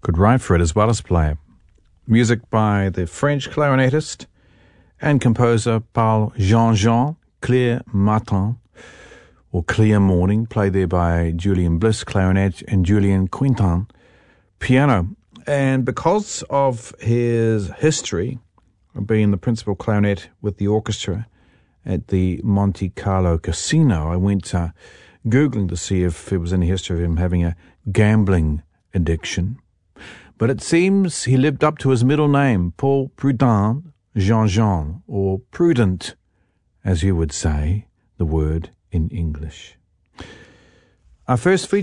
could write for it as well as play it. Music by the French clarinetist and composer Paul Jean-Jean, Clear Matin, or Clear Morning, played there by Julian Bliss, clarinet, and Julien Quintin, piano. And because of his history of being the principal clarinet with the orchestra at the Monte Carlo Casino, I went Googling to see if there was any history of him having a gambling addiction. But it seems he lived up to his middle name, Paul Prudent Jean-Jean, or Prudent, as you would say the word in English. Our first feature